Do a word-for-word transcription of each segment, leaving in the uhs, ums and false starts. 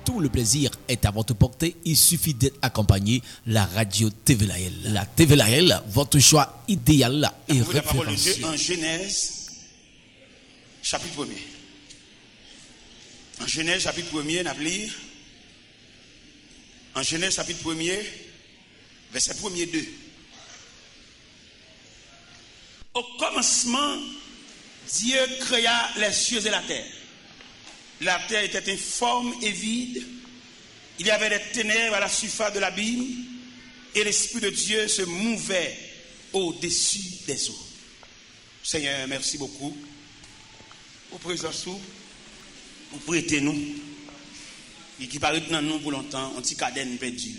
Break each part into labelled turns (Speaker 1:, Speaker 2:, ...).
Speaker 1: tout le plaisir est à votre portée. Il suffit d'être accompagné la radio T V L. La T V L, votre choix idéal et référentiel.
Speaker 2: La parole de Dieu en Genèse, chapitre premier. En Genèse, chapitre premier, on a lu. En Genèse, chapitre premier, verset premier deux. Au commencement, Dieu créa les cieux et la terre. La terre était informe et vide. Il y avait des ténèbres à la surface de l'abîme. Et l'Esprit de Dieu se mouvait au-dessus des eaux. Seigneur, merci beaucoup. Pour présence, pour prêter nous. Et qui paraît dans nous pour longtemps, on petit cadelle perdu.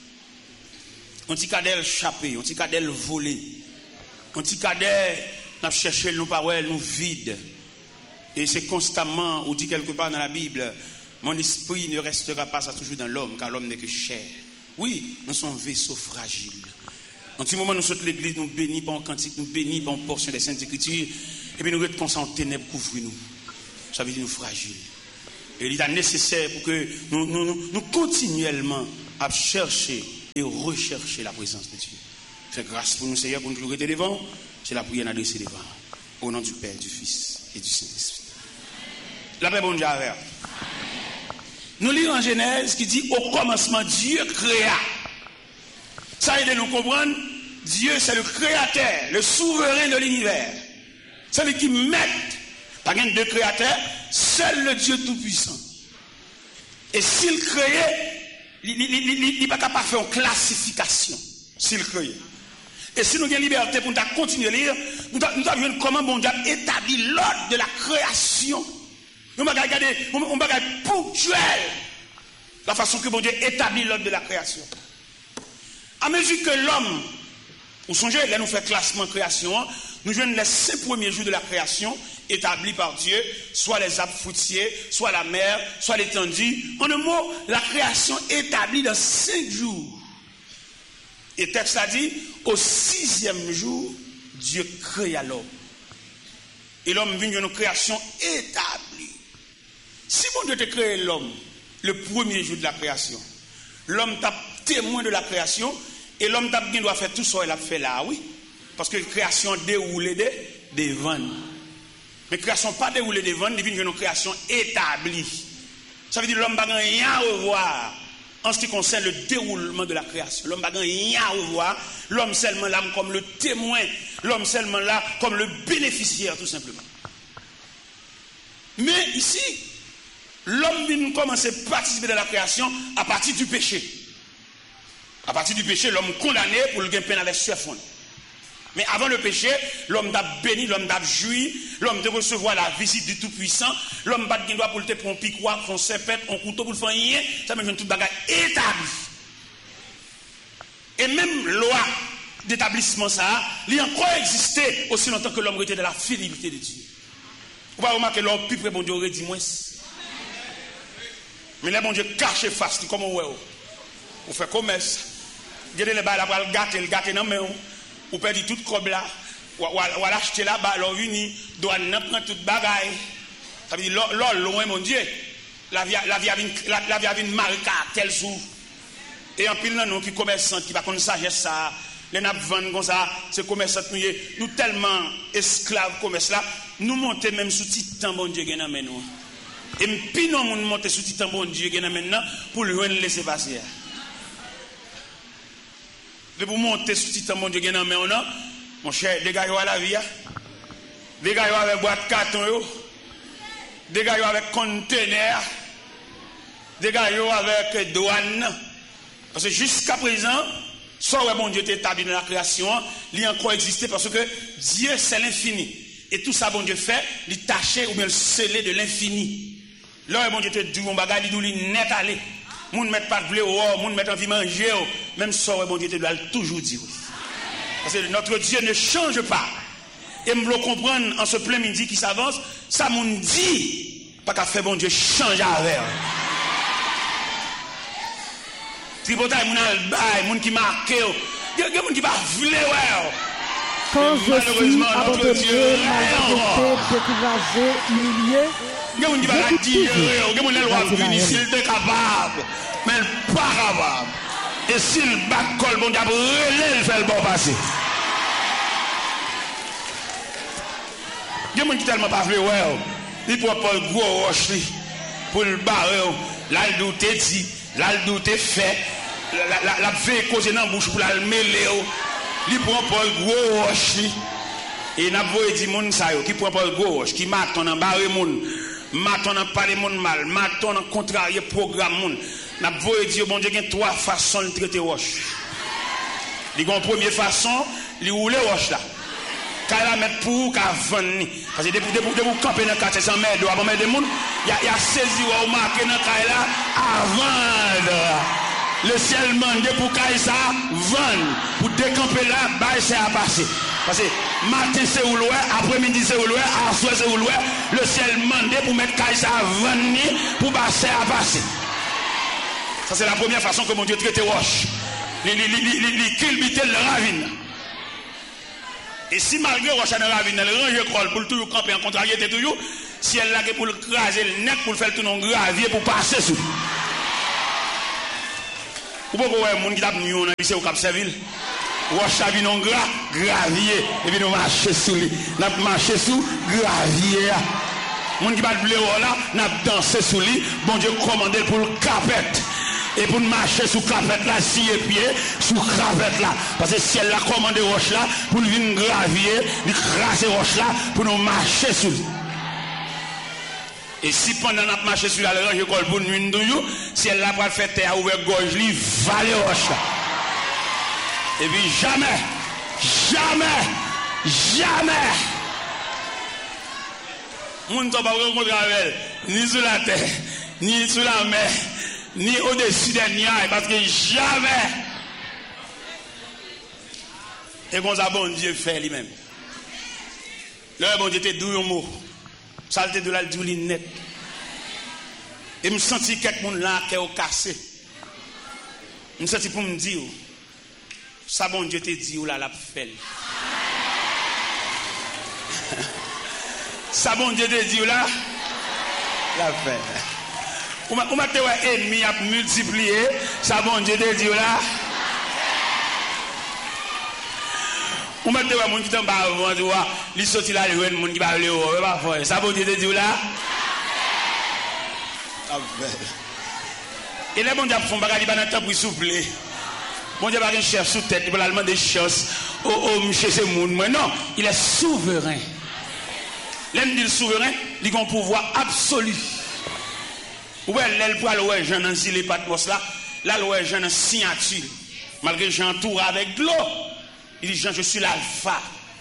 Speaker 2: On petit cadelle échappé, on petit cadelle volé. On petit cadelle n'a cherché nos paroles, nous vides. Et c'est constamment, on dit quelque part dans la Bible, mon esprit ne restera pas toujours dans l'homme, car l'homme n'est que chair. Oui, nous sommes vaisseaux fragiles. En ce moment, nous sommes l'église, nous bénis par un cantique, nous bénis par une portion des Saintes Écritures, et puis nous restons comme ça en ténèbres, couvrir nous. Ça veut dire nous fragiles. Et il est nécessaire pour que nous, nous, nous, nous continuellement à chercher et rechercher la présence de Dieu. Fais grâce pour nous, Seigneur, pour nous toujours être devant. C'est la prière adressée devant. Au nom du Père, du Fils et du Saint-Esprit. La paix, bon Dieu, avec. Nous lisons en Genèse qui dit au commencement, Dieu créa. Ça aide à nous comprendre. Dieu, c'est le créateur, le souverain de l'univers. C'est lui qui met, pas de créateur, seul le Dieu Tout-Puissant. Et s'il créait, il n'est pas capable de faire une classification. S'il créait. Et si nous avons liberté pour nous continuer à lire, nous avons vu comment bon Dieu établit l'ordre de la création. Nous avons regardé, on va regarder ponctuel la façon que bon Dieu établit l'ordre de la création. À mesure que l'homme, vous songez, là nous fait classement création, nous jouons les cinq premiers jours de la création établis par Dieu, soit les arbres fruitiers, soit la mer, soit l'étendue. En un mot, la création établie dans cinq jours. Et le texte a dit, au sixième jour, Dieu créa l'homme. Et l'homme vient d'une création établie. Si bon Dieu te crée l'homme, le premier jour de la création, l'homme t'a témoin de la création, et l'homme t'a bien doit faire tout ça, il a fait là, oui. Parce que la création déroule des, des vannes. Mais la création pas déroulée des vannes, il vient d'une création établie. Ça veut dire que l'homme n'a rien à revoir. En ce qui concerne le déroulement de la création, l'homme n'a rien à revoir. L'homme seulement là comme le témoin, l'homme seulement là comme le bénéficiaire, tout simplement. Mais ici, l'homme vient commencer à participer dans la création à partir du péché. À partir du péché, l'homme condamné pour le gain peine avec chef. Mais avant le péché, l'homme t'a béni, l'homme t'a joui, l'homme t'a recevoir la visite du Tout-Puissant, l'homme bat doit pour le te prendre un piquois, un serpent, un couteau pour le faire rien, ça me tout bagage établi. Et même loi d'établissement ça, il a encore existé aussi longtemps que l'homme était dans la fidélité de Dieu. Vous pouvez remarquer l'homme plus près bon Dieu aurait dit moins. Mais là bon Dieu cache face, comment ouais, vous faites commerce. Regardez les balles là, le gâter, le gâter non mais ou perdre toute cob là, ou l'acheter là-bas, alors uni, doit prendre toute bagaille. Ça veut dire, là, loin, mon Dieu, la vie a une marque à tel jour. Et en pile, nous qui commerçants, qui va connaître sagesse ça, les nappes vendent comme ça, c'est commerçants, nous, nous tellement esclaves commerce là, nous montons même sous titan, bon Dieu, qui nous. Et puis nous montons sous titan, bon Dieu, qui maintenant, pour le laisser passer. De pour monter sous titan mon Dieu qui nan men on a mon cher dégage à la vie dégage avec boîte carton yo dégage avec conteneur dégage avec douane parce que jusqu'à présent ça ouais bon Dieu t'est établi dans la création il a encore existé parce que Dieu c'est l'infini et tout ça bon Dieu fait il taché ou bien le scellé de l'infini là bon Dieu te dit mon bagage il dit net aller moun met pas de blé oh moun met envie manger même ça bon Dieu te doit toujours dire parce que notre Dieu ne change pas et me le comprendre en ce plein midi qui s'avance ça moun dit pas qu'à faire bon Dieu change avec tripotaille moun al bay moun qui marque il y a moun qui pas vle ouais
Speaker 3: quand je suis abandonné maltraité découragé humilié
Speaker 2: Il y a qui va dire, il y a qui va venir s'il est capable, mais il n'est pas capable. Et s'il bat col, bon Dieu, il fait le bon passer. Il y a qui tellement pas fait, ouais, il prend pas le gros roche pour le barrer, là il doute dit, là il doute fait, la fait causer dans la bouche pour la mêler, il prend pas le gros roche. Et n'a pas dit moun sa yo qui prend pas le gros roche, qui maton en barrer moun, maton en parler moun mal, maton en contrarier programme moun. N'a pas dit bon Dieu il y a trois façons de traiter roche. Il y a une première façon, il roule roche là. Quand la mettre pour qu'à vendre parce que depuis depuis vous camper dans quartier sans merde avant mettre des monde, il y a il y a saisi ou marqué dans caille là à vendre. Le ciel mande pour caille ça vendre pour décamper là, bail c'est à passer. Parce que matin c'est ou loin, après-midi c'est ou loin, à soir c'est ou loin, le ciel mande pour mettre caille ça vendre pour passer à passer. Ça c'est la première façon que mon Dieu traite roche. Les les les les culbuter le ravine. Et si malgré roche dans la ravine, le range col pour toujours camper en contrariété toujours, si elle là pour le craser le nez pour faire tout non gravier pour passer sous. Ou pas ouais monde qui t'a venu dans lycée au Cap Serville. Roche a non gras, gravier et puis nous marcher sous lui. N'a marcher sous gravier. Monde qui va blé là, n'a danser sous lui, bon Dieu commandé pour le capette. Et pour marcher sous capette là, si et pied, sous capette là. Parce que si elle a commandé roche là, pour venir gravier, lui craser roche là, pour nous marcher sous. Et si pendant nous marcher sur la range école pour nous nous, si elle a pas fait terre ouvert gorge, lui valer roche là. Et puis jamais, jamais, jamais. Moun ne pas rencontrer avec elle, ni sur la terre, ni sur la mer. Ni au-dessus des niais, parce que jamais. Et comme ça, bon Dieu fait lui-même. Le bon Dieu était doux un mot. Ça était de la douille net. Et me senti quelqu'un là qui est cassé. Me senti pour me dire, ça bon Dieu te dit ou là la fait. Ça bon Dieu te dit ou là la fait. Ou m'a te ouais ennemi a multiplié, ça bon Dieu te dit là. Ou m'a te ouais moun qui t'en bas avant toi, li sorti là le moun qui va le haut, pas fort. Ça bon Dieu te dit là. Et là bon Dieu font bagage ba dans temps pour souffler. Bon Dieu pas un chef sous tête, il va demander des choses au au monsieur ce monde. Mais non, il est souverain. L'homme dit souverain, il a un pouvoir absolu. Ouais, elle pour aller Jean dans les patmos là, là le Jean dans signature. Malgré Jean tour avec de l'eau. Il dit Jean, je suis l'alpha.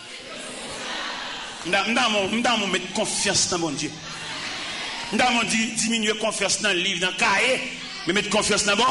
Speaker 2: M'dam m'dam mettre confiance dans mon Dieu. M'dam diminuer confiance dans le livre, dans le cahier, mais mettre confiance dans bon.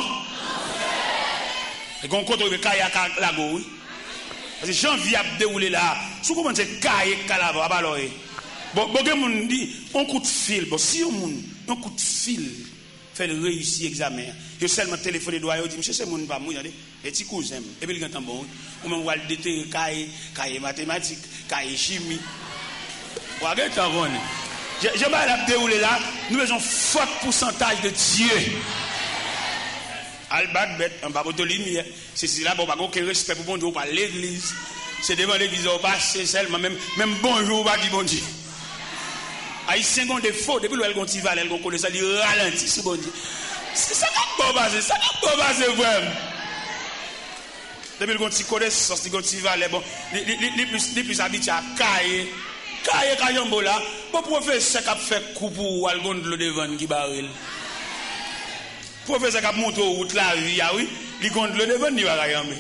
Speaker 2: Et qu'on compte le cahier à la go, oui. Parce que Jean vit à dérouler là. Si vous commencez cahier calava, alors bon, bon, on dit, on coup de fil. Bon, si on un coup de fil fait le réussir l'examen, je seulement téléphoné doigt, je dis, monsieur, c'est mon pas moi, et petit cousin, et puis il y a un bon, ou même on déterrer cahier, cahier mathématiques, cahier chimie. Regardez, t'en vois. Je vais la dérouler là, nous avons un fort pourcentage de Dieu. Albat bête, un babo de lumière, c'est là, bon, pas aucun respect pour bon Dieu, pas l'église. C'est devant l'église, on passe seulement, même, même bonjour, pas dit bon Dieu. Haïtien ont des faux, depuis qu'elle continue à aller, elle connaît ça, il ralentit, c'est bon Dieu. C'est ça qui est bon basé, ça qui est bon basé vraiment. Depuis qu'elle connaît, il continue à aller, bon, il plus habitué à cailler, cailler, cailler, là, bon, professeur qui a fait coup pour algon de l'eau devant qui baril. Professeur qui a monté au route la vie, ah oui, il compte le devant, il va cailler.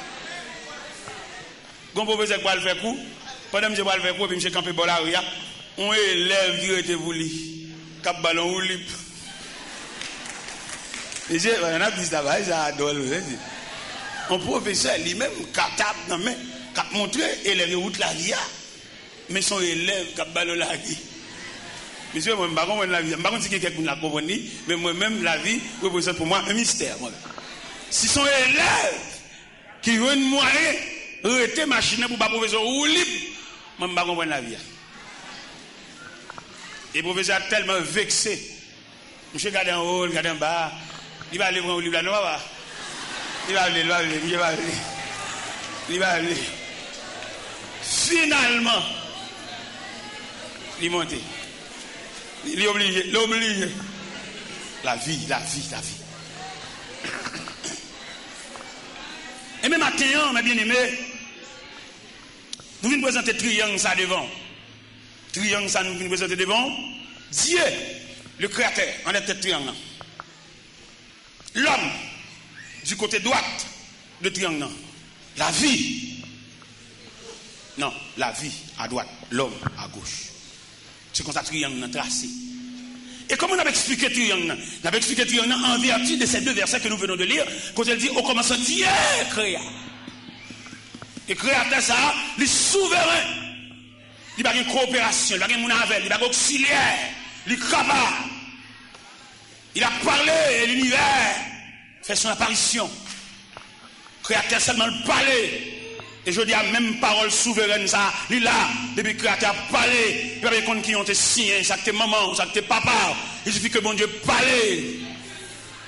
Speaker 2: Bon, professeur qui va faire coup, pendant que je vais faire coup, puis je vais camper pour la rue, on élève qui était voulu, cap ballon ou libre. Et j'ai, on a dit ça, ça adore. Un professeur lui-même, capable, non mais, cap montré, élève route la vie, mais son élève, cap ballon la vie. Monsieur, moi, je ne sais pas la vie, je ne sais pas si quelqu'un l'a compris, mais moi-même, la vie représente pour moi un mystère. Si son élève qui veut une moyen, arrêter machine pour pas professeur ou libre, moi, je ne sais pas la vie. Et le professeur a tellement vexé. Monsieur regarde en haut, regarde en bas. Il va aller prendre le livre là, non, va. Il va aller, il va aller, il va aller. Il va aller. Finalement, il est monté. Il est obligé, il est obligé. La vie, la vie, la vie. Et même matin, mes bien-aimés, nous venons présenter triangle ça devant. Triangle ça nous venons présenter devant. Dieu, le créateur, en est tête triangle. L'homme, du côté droite de triangle. La vie. Non, la vie à droite, l'homme à gauche. C'est comme ça que triangle est tracé. Et comment on a expliqué triangle? On a expliqué triangle en vertu de ces deux versets que nous venons de lire, quand il dit au commencement Dieu créa. Et créateur ça, il est souverain. Il n'a pas de coopération, il n'a pas de avec, il n'a pas d'auxiliaire, il est capable. Il a parlé et l'univers fait son apparition. Créateur seulement le parler. Et je dis à même parole souveraine ça, il est là, depuis que créateur a parlé, il n'y a pas de compte qui ont été signés, ça que tes mamans, ça que tes papas, il suffit que bon Dieu parle.